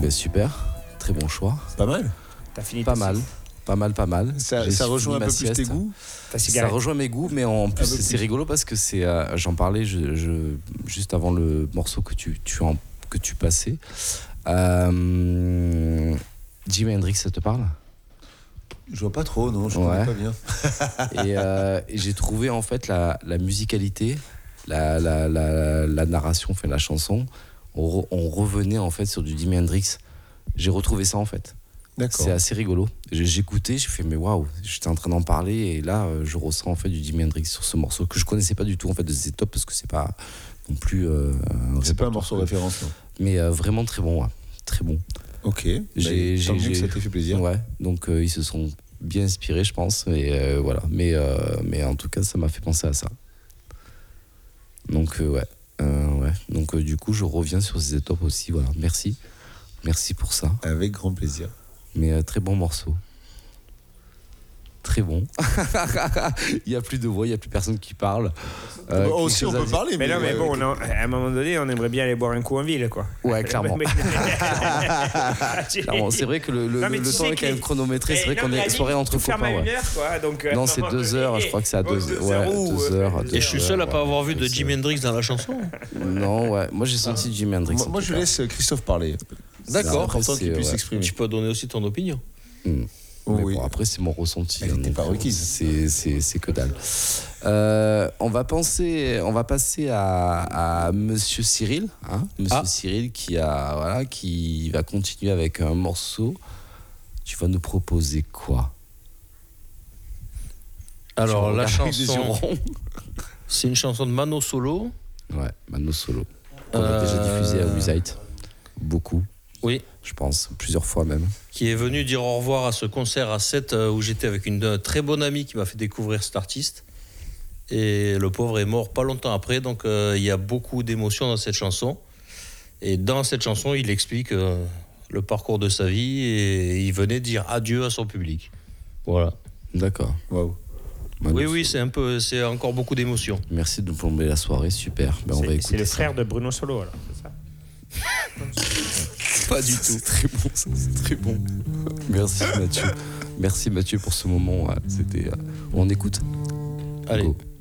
Ben, super, très bon choix. Pas mal. T'as fini Pas mal. Pas mal. Ça rejoint un peu plus tes goûts. Ça rejoint mes goûts, mais en plus c'est rigolo parce que c'est, j'en parlais juste avant le morceau que tu passais. Jimi Hendrix, ça te parle? Je vois pas trop, non, je connais pas bien. Et j'ai trouvé en fait la musicalité, la narration, enfin la chanson, on revenait en fait sur du Jimi Hendrix. J'ai retrouvé ça en fait. D'accord. C'est assez rigolo. J'écoutais, j'ai fait mais waouh, j'étais en train d'en parler et là je ressens en fait du Jimi Hendrix sur ce morceau que je connaissais pas du tout en fait de Z Top parce que c'est pas non plus. C'est pas un morceau de référence, non. Mais vraiment très bon, ouais. Très bon. Ok. Tant mieux que ça t'ait fait plaisir. Ouais. Donc ils se sont bien inspirés, je pense. Et voilà. Mais en tout cas, ça m'a fait penser à ça. Donc ouais. Donc du coup, je reviens sur Z Top aussi. Voilà. Merci pour ça. Avec grand plaisir. Mais très bon morceau. Très bon. Il n'y a plus de voix, il n'y a plus personne qui parle. Aussi, on peut parler. Mais non, mais bon, à un moment donné, on aimerait bien aller boire un coup en ville, quoi. Ouais, clairement. Clairement. C'est vrai que le temps est quand même chronométré. C'est vrai qu'on est soirée entre copains. Ouais. Heure, quoi, donc, non, c'est 2 heures. Je crois que c'est à 2 heures. Ouais, 2 heures. Et je suis seul à pas avoir vu de Jimi Hendrix dans la chanson. Non, ouais. Moi, j'ai senti Jimi Hendrix. Moi, je laisse Christophe parler. D'accord. C'est important qu'il puisse s'exprimer. Tu peux donner aussi ton opinion. Oui. Bon, après, c'est mon ressenti. Elle n'était pas requise. C'est que dalle. On va passer à Monsieur Cyril. Monsieur Cyril qui va continuer avec un morceau. Tu vas nous proposer quoi? Alors, la chanson, c'est une chanson de Mano Solo. Ouais, Mano Solo. On a déjà diffusé à Musite. Beaucoup. Oui. Je pense, plusieurs fois même. Qui est venu dire au revoir à ce concert à 7 où j'étais avec une très bonne amie qui m'a fait découvrir cet artiste. Et le pauvre est mort pas longtemps après, donc il y a beaucoup d'émotions dans cette chanson. Et dans cette chanson, il explique le parcours de sa vie et il venait dire adieu à son public. Voilà. D'accord. Waouh. Oui, c'est encore beaucoup d'émotions. Merci de nous plomber la soirée, super. Ben, on va écouter. C'est le frère de Bruno Solo, alors, c'est ça? Pas du tout. C'est très bon, ça, c'est très bon. Merci Mathieu. Merci Mathieu pour ce moment. C'était. On écoute. Allez. Go.